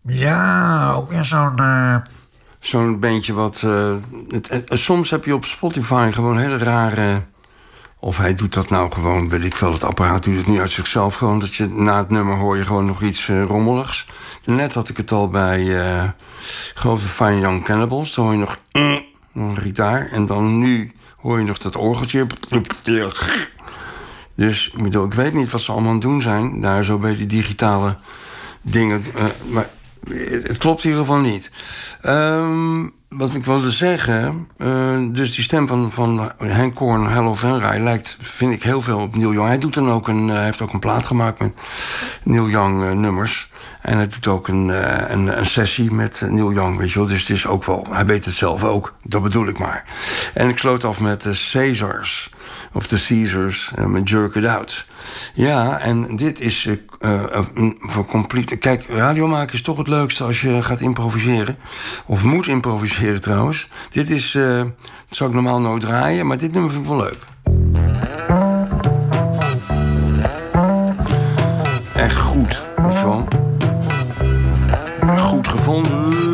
Ja, ook in zo'n... Zo'n beentje wat... soms heb je op Spotify gewoon hele rare... Of hij doet dat nou gewoon, weet ik veel, het apparaat doet het niet uit zichzelf. Gewoon dat je na het nummer hoor je gewoon nog iets rommeligs. Net had ik het al bij, ik geloof de Fine Young Cannibals. Dan hoor je nog een gitaar. En dan nu hoor je nog dat orgeltje. Dus ik weet niet wat ze allemaal aan het doen zijn. Daar zo bij die digitale dingen. Maar het klopt in ieder geval niet. Wat ik wilde zeggen... dus die stem van Henk Korn, Hell of Henry... lijkt, vind ik, heel veel op Neil Young. Hij doet dan ook hij heeft ook een plaat gemaakt met Neil Young nummers. En hij doet ook een sessie met Neil Young, weet je wel. Dus het is ook wel... Hij weet het zelf ook, dat bedoel ik maar. En ik sloot af met de Caesars... of de Caesars, met Jerk It Out. Ja, en dit is voor complete... Kijk, radio maken is toch het leukste als je gaat improviseren. Of moet improviseren trouwens. Dit is... dat zou ik normaal nooit draaien, maar dit nummer vind ik wel leuk. Echt goed, weet je wel. Goed gevonden.